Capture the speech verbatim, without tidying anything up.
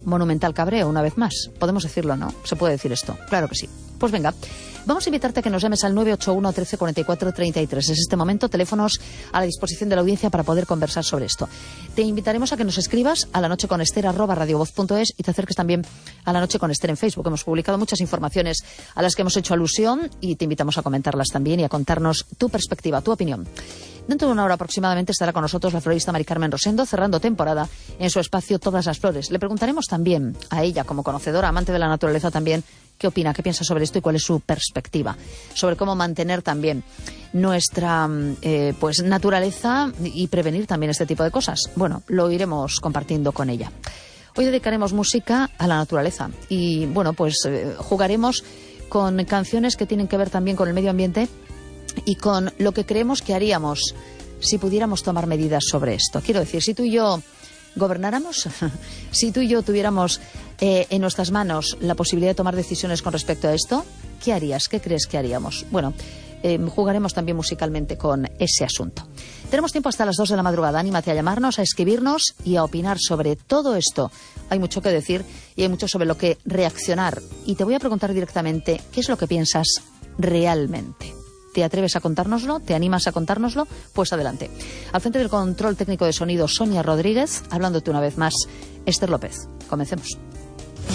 monumental cabreo, una vez más. Podemos decirlo, ¿no? Se puede decir esto. Claro que sí. Pues venga, vamos a invitarte a que nos llames al nueve ocho uno, trece, cuarenta y cuatro, treinta y tres. Es este momento, teléfonos a la disposición de la audiencia para poder conversar sobre esto. Te invitaremos a que nos escribas a la noche con Ester arroba radiovoz punto es y te acerques también a La Noche con Ester en Facebook. Hemos publicado muchas informaciones a las que hemos hecho alusión y te invitamos a comentarlas también y a contarnos tu perspectiva, tu opinión. Dentro de una hora aproximadamente estará con nosotros la florista Mari Carmen Rosendo, cerrando temporada en su espacio Todas las Flores. Le preguntaremos también a ella, como conocedora, amante de la naturaleza también, qué opina, qué piensa sobre esto y cuál es su perspectiva sobre cómo mantener también nuestra eh, pues naturaleza y prevenir también este tipo de cosas. Bueno, lo iremos compartiendo con ella. Hoy dedicaremos música a la naturaleza y, bueno, pues eh, jugaremos con canciones que tienen que ver también con el medio ambiente y con lo que creemos que haríamos si pudiéramos tomar medidas sobre esto. Quiero decir, si tú y yo gobernáramos, si tú y yo tuviéramos eh, en nuestras manos la posibilidad de tomar decisiones con respecto a esto, ¿qué harías? ¿Qué crees que haríamos? Bueno, eh, jugaremos también musicalmente con ese asunto. Tenemos tiempo hasta las dos de la madrugada. Anímate a llamarnos, a escribirnos y a opinar sobre todo esto. Hay mucho que decir y hay mucho sobre lo que reaccionar. Y te voy a preguntar directamente, ¿qué es lo que piensas realmente? ¿Te atreves a contárnoslo? ¿Te animas a contárnoslo? Pues adelante. Al frente del control técnico de sonido, Sonia Rodríguez, hablándote una vez más, Ester López. Comencemos.